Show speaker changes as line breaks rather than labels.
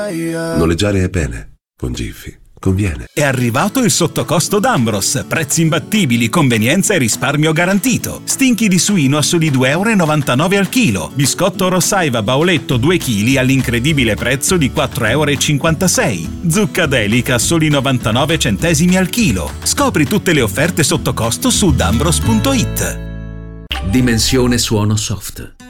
Noleggiare è bene, con Giffy conviene.
È arrivato il sottocosto d'Ambros, prezzi imbattibili, convenienza e risparmio garantito. Stinchi di suino a soli 2,99 € al chilo. Biscotto Rossaiva Bauletto 2 kg all'incredibile prezzo di 4,56 €. Zucca Delica a soli 99 centesimi al chilo. Scopri tutte le offerte sotto costo su dambros.it.
Dimensione suono soft.